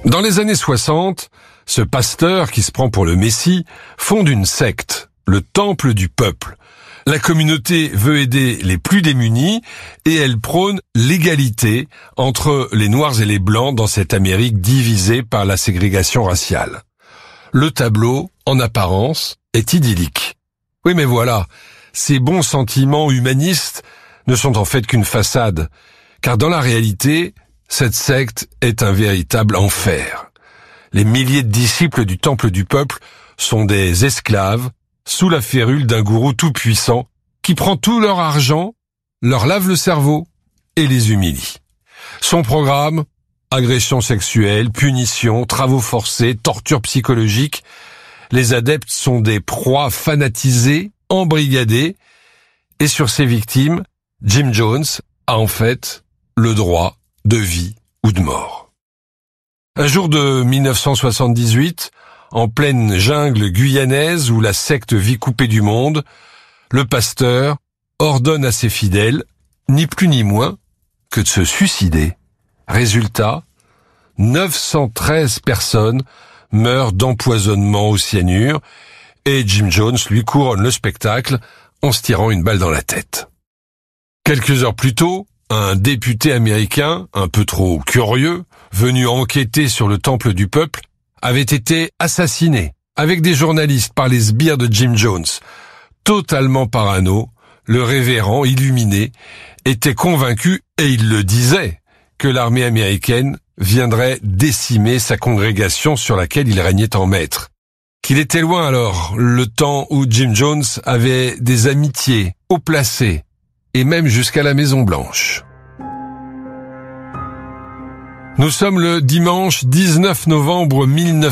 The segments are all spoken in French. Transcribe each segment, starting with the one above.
Dans les années 60, ce pasteur qui se prend pour le Messie fonde une secte, le Temple du Peuple. La communauté veut aider les plus démunis et elle prône l'égalité entre les Noirs et les Blancs dans cette Amérique divisée par la ségrégation raciale. Le tableau, en apparence, est idyllique. Oui, mais voilà, ces bons sentiments humanistes ne sont en fait qu'une façade, car dans la réalité, cette secte est un véritable enfer. Les milliers de disciples du Temple du Peuple sont des esclaves sous la férule d'un gourou tout-puissant qui prend tout leur argent, leur lave le cerveau et les humilie. Son programme, agressions sexuelles, punitions, travaux forcés, torture psychologique. Les adeptes sont des proies fanatisées, embrigadées, et sur ces victimes, Jim Jones a en fait le droit de vie ou de mort. Un jour de 1978, en pleine jungle guyanaise où la secte vit coupée du monde, le pasteur ordonne à ses fidèles, ni plus ni moins, que de se suicider. Résultat, 913 personnes meurent d'empoisonnement au cyanure et Jim Jones lui couronne le spectacle en se tirant une balle dans la tête. Quelques heures plus tôt, un député américain, un peu trop curieux, venu enquêter sur le Temple du Peuple, avait été assassiné avec des journalistes par les sbires de Jim Jones. Totalement parano, le révérend illuminé était convaincu, et il le disait, que l'armée américaine viendrait décimer sa congrégation sur laquelle il régnait en maître. Qu'il était loin alors, le temps où Jim Jones avait des amitiés haut placées, et même jusqu'à la Maison Blanche. Nous sommes le dimanche 19 novembre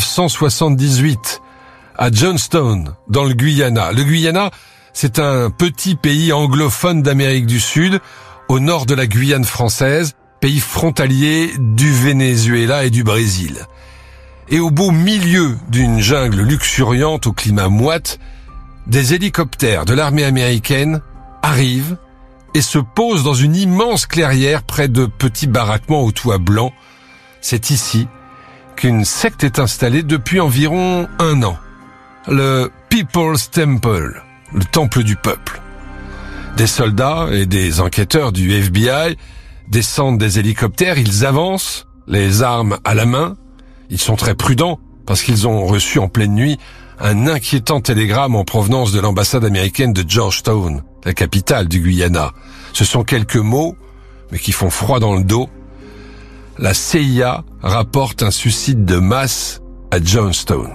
1978, à Johnstown, dans le Guyana. Le Guyana, c'est un petit pays anglophone d'Amérique du Sud, au nord de la Guyane française, pays frontalier du Venezuela et du Brésil. Et au beau milieu d'une jungle luxuriante au climat moite, des hélicoptères de l'armée américaine arrivent et se posent dans une immense clairière près de petits baraquements au toit blanc. C'est ici qu'une secte est installée depuis environ 1 an. Le People's Temple, le Temple du Peuple. Des soldats et des enquêteurs du FBI descendent des hélicoptères, ils avancent, les armes à la main. Ils sont très prudents parce qu'ils ont reçu en pleine nuit un inquiétant télégramme en provenance de l'ambassade américaine de Georgetown, la capitale du Guyana. Ce sont quelques mots, mais qui font froid dans le dos. La CIA rapporte un suicide de masse à Johnstown.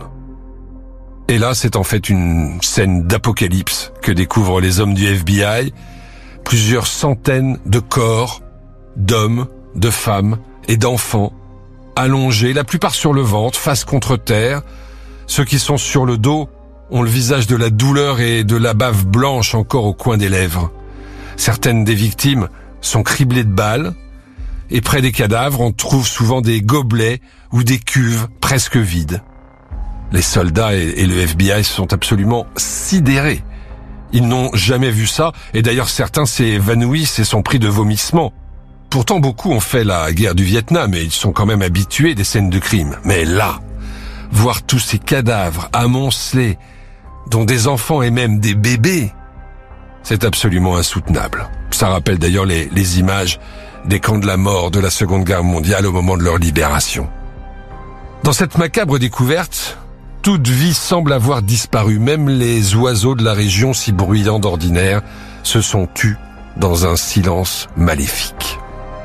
Et là, c'est en fait une scène d'apocalypse que découvrent les hommes du FBI. Plusieurs centaines de corps, d'hommes, de femmes et d'enfants, allongés, la plupart sur le ventre, face contre terre. Ceux qui sont sur le dos ont le visage de la douleur et de la bave blanche encore au coin des lèvres. Certaines des victimes sont criblées de balles, et près des cadavres, on trouve souvent des gobelets ou des cuves presque vides. Les soldats et le FBI sont absolument sidérés. Ils n'ont jamais vu ça, et d'ailleurs certains s'évanouissent et sont pris de vomissements. Pourtant, beaucoup ont fait la guerre du Vietnam et ils sont quand même habitués des scènes de crime. Mais là, voir tous ces cadavres amoncelés, dont des enfants et même des bébés, c'est absolument insoutenable. Ça rappelle d'ailleurs les images des camps de la mort de la Seconde Guerre mondiale au moment de leur libération. Dans cette macabre découverte, toute vie semble avoir disparu. Même les oiseaux de la région, si bruyants d'ordinaire, se sont tus dans un silence maléfique.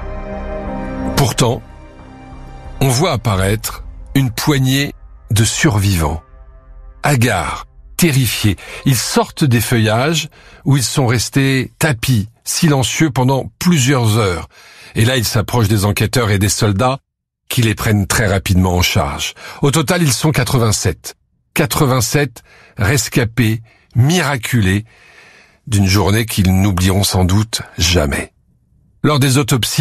Pourtant, on voit apparaître une poignée de survivants. Hagards, terrifiés, ils sortent des feuillages où ils sont restés tapis, silencieux pendant plusieurs heures. Et là, ils s'approchent des enquêteurs et des soldats qui les prennent très rapidement en charge. Au total, ils sont 87. 87 rescapés, miraculés, d'une journée qu'ils n'oublieront sans doute jamais. Lors des autopsies,